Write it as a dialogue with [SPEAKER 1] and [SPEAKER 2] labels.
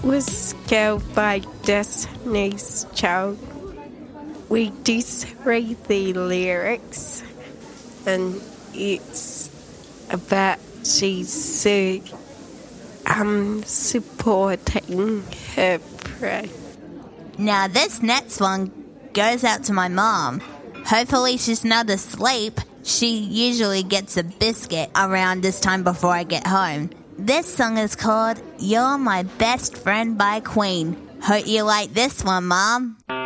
[SPEAKER 1] was Girl by Destiny's Child. We just read the lyrics, and it's about she's supporting her prey.
[SPEAKER 2] Now this next one goes out to my mom. Hopefully she's not asleep. She usually gets a biscuit around this time before I get home. This song is called You're My Best Friend by Queen. Hope you like this one, Mom.